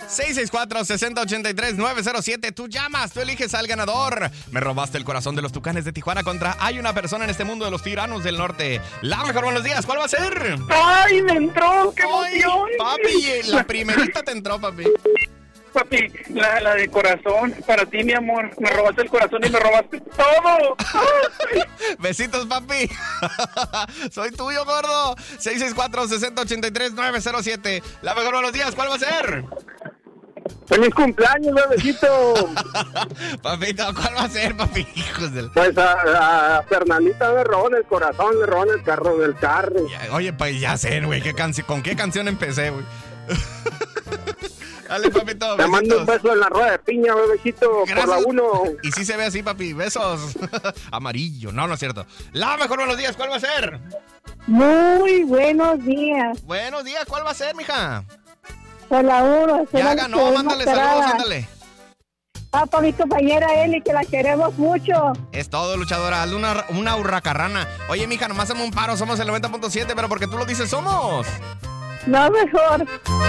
664-6083-907. Tú llamas, tú eliges al ganador. Me robaste el corazón de los Tucanes de Tijuana contra Hay una persona en este mundo de los tiranos del norte. La mejor, buenos días, ¿cuál va a ser? ¡Ay, me entró! ¡Qué emoción! Papi, la primerita te entró, papi. Papi, la de corazón, para ti, mi amor. Me robaste el corazón y me robaste todo. Besitos, papi. Soy tuyo, gordo. 664-6083-907. La mejor, buenos días, ¿cuál va a ser? ¡Feliz cumpleaños, bebecito! Papito, ¿cuál va a ser, papi? Hijos del... Pues a Fernandita me robó en el corazón, me robó en el carro del carro. Oye, pues ya sé, güey, ¿con qué canción empecé, güey? Dale, papito, Te mando un beso en la rueda de piña, bebecito. Gracias. Por la 1. Y sí se ve así, papi, besos. Amarillo, no es cierto. La mejor, buenos días, ¿cuál va a ser? Muy buenos días. Buenos días, ¿cuál va a ser, mija? Por la 1. Ya ganó, mándale saludos, ándale. Para mi compañera Eli, que la queremos mucho. Es todo, luchadora. Hazle una hurracarrana. Oye, mija, nomás hacemos un paro. Somos el 90.7, pero porque tú lo dices, somos. No, mejor.